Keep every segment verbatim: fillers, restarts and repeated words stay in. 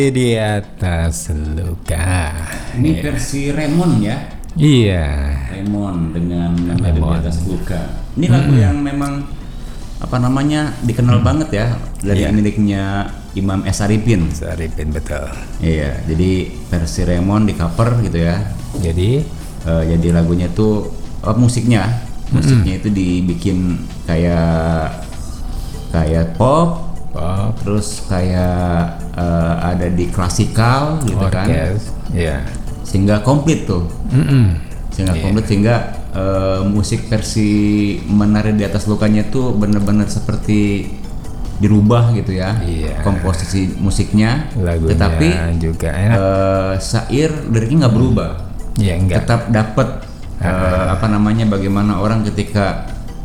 Di atas luka. Ini ya. versi Raymond ya. Iya. Raymond dengan Menari di Atas Luka. Ini hmm. lagu yang memang apa namanya dikenal hmm. banget ya dari yeah. miliknya Imam S. Arifin. Arifin betul. Iya, jadi versi Raymond di cover gitu ya. Jadi, uh, jadi lagunya tuh uh, musiknya, musiknya hmm. itu dibikin kayak kayak pop. Oh. Terus kayak uh, ada di klasikal gitu kan, yeah. sehingga komplit tuh, mm-mm. sehingga yeah. komplit sehingga uh, musik versi Menari di Atas Lukanya tuh bener-bener seperti dirubah gitu ya, yeah. komposisi musiknya, lagunya tetapi juga enak. Uh, syair liriknya nggak berubah, yeah, enggak. tetap dapat uh, apa namanya bagaimana orang ketika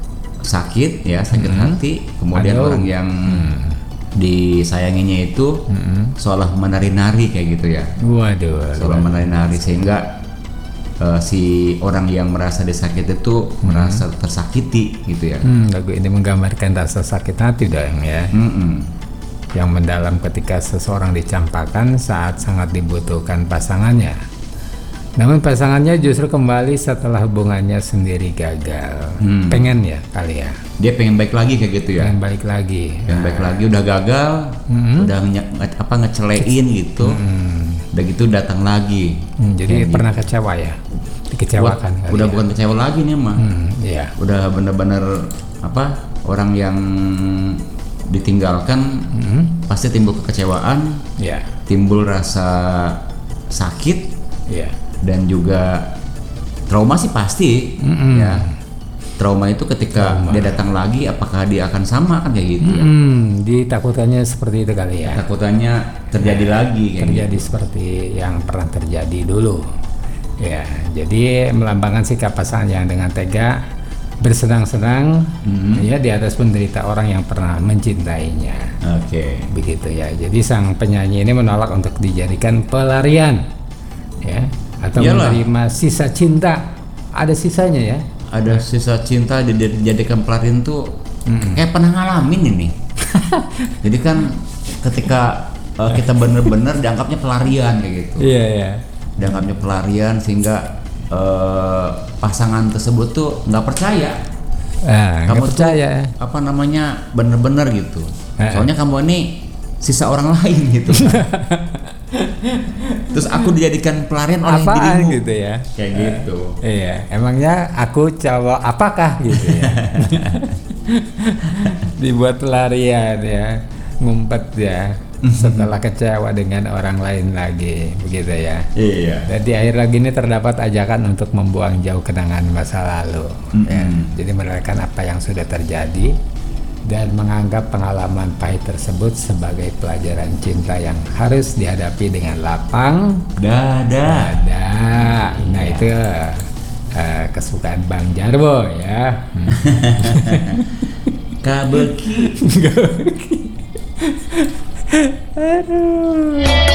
sakit ya sakit mm-hmm. hati, kemudian Aduh. orang yang mm. disayanginya itu mm-hmm. seolah menari-nari kayak gitu ya. Waduh. Seolah menari-nari sehingga uh, si orang yang merasa disakiti itu mm-hmm. merasa tersakiti gitu ya. Hmm, lagu ini menggambarkan rasa sakit hati dong ya. Mm-hmm. Yang mendalam ketika seseorang dicampakkan saat sangat dibutuhkan pasangannya. Namun pasangannya justru kembali setelah hubungannya sendiri gagal. Hmm. Pengen ya kali ya. Dia pengen baik lagi kayak gitu ya. Pengen balik lagi. Pengen nah. baik lagi udah gagal, hmm. udah nge- apa ngecelein gitu. Hmm. Udah gitu datang lagi. Hmm, jadi kayak pernah gitu. kecewa ya? Dikecewakan Wah, kali udah ya? Bukan kecewa lagi nih mah. Hmm, iya. Udah bener-bener apa? Orang yang ditinggalkan hmm. pasti timbul kekecewaan. Iya. Timbul rasa sakit. Iya. Dan juga trauma sih pasti mm-hmm. ya trauma itu ketika trauma. Dia datang lagi apakah dia akan sama kan kayak gitu mm-hmm. ya ditakutkannya seperti itu kali ya, takutannya terjadi ya, lagi kayak terjadi gitu. Seperti yang pernah terjadi dulu ya, jadi melambangkan sikap pasangan yang dengan tega bersenang-senang mm-hmm. ya di atas penderita orang yang pernah mencintainya. Oke, okay. Begitu ya, jadi sang penyanyi ini menolak untuk dijadikan pelarian ya, atau Yalah. menerima sisa cinta. Ada sisanya ya, ada sisa cinta dijadikan pelarian tuh mm-hmm. kayak pernah ngalamin ini. Jadi kan ketika uh, kita bener-bener dianggapnya pelarian kayak gitu. Iya yeah, iya yeah. Dianggapnya pelarian sehingga uh, pasangan tersebut tuh nggak percaya. Ah, kamu gak percaya tuh, apa namanya bener-bener gitu. Ah. Soalnya kamu ini sisa orang lain gitu kan. Terus aku dijadikan pelarian oleh apaan dirimu gitu ya, kayak uh, gitu. Iya, emangnya aku cowok apakah gitu ya. Dibuat pelarian ya, ngumpet ya setelah kecewa dengan orang lain lagi, begitu ya. Iya. Dan di akhir lagi ini terdapat ajakan untuk membuang jauh kenangan masa lalu. Mm-hmm. Ya. Jadi merelakan apa yang sudah terjadi dan menganggap pengalaman pahit tersebut sebagai pelajaran cinta yang harus dihadapi dengan lapang dada. Dada. Nah ya. Itu uh, kesukaan Bang Jarwo ya. Kabeki. Aduh.